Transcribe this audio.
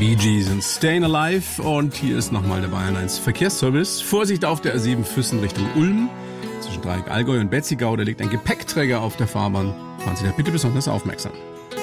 Bee Gees sind Stayin' Alive und hier ist nochmal der Bayern 1 Verkehrsservice. Vorsicht auf der A7 Füssen Richtung Ulm. Zwischen Dreieck Allgäu und Betzigau, da liegt ein Gepäckträger auf der Fahrbahn. Fahren Sie da bitte besonders aufmerksam.